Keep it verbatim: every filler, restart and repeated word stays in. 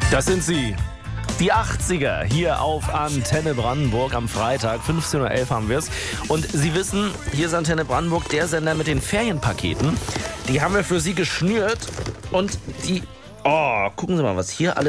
Das sind sie. Die achtziger hier auf Antenne Brandenburg am Freitag. fünfzehn Uhr elf haben wir es. Und Sie wissen, hier ist Antenne Brandenburg, der Sender mit den Ferienpaketen. Die haben wir für Sie geschnürt. Und die... Oh, gucken Sie mal, was hier alles